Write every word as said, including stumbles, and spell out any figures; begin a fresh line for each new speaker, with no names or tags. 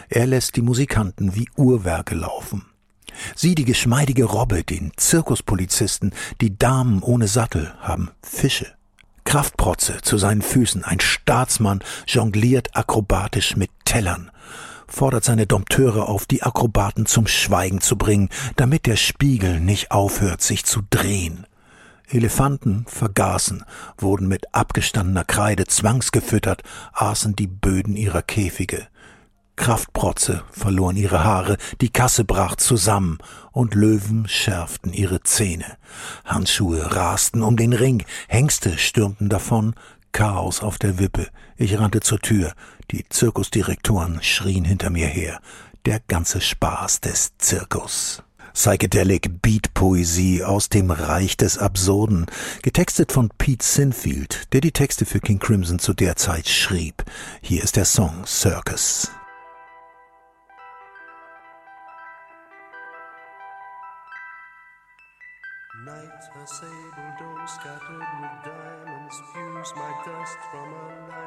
Er lässt die Musikanten wie Uhrwerke laufen. Sie, die geschmeidige Robbe, den Zirkuspolizisten, die Damen ohne Sattel, haben Fische. Kraftprotze zu seinen Füßen, ein Staatsmann jongliert akrobatisch mit Tellern, fordert seine Dompteure auf, die Akrobaten zum Schweigen zu bringen, damit der Spiegel nicht aufhört, sich zu drehen. Elefanten vergaßen, wurden mit abgestandener Kreide zwangsgefüttert, aßen die Böden ihrer Käfige. Kraftprotze verloren ihre Haare, die Kasse brach zusammen und Löwen schärften ihre Zähne. Handschuhe rasten um den Ring, Hengste stürmten davon, Chaos auf der Wippe. Ich rannte zur Tür, die Zirkusdirektoren schrien hinter mir her. Der ganze Spaß des Zirkus. Psychedelic Beat-Poesie aus dem Reich des Absurden, getextet von Pete Sinfield, der die Texte für King Crimson zu der Zeit schrieb. Hier ist der Song Circus.
Night, her sable dome scattered with diamonds spews my dust from a light.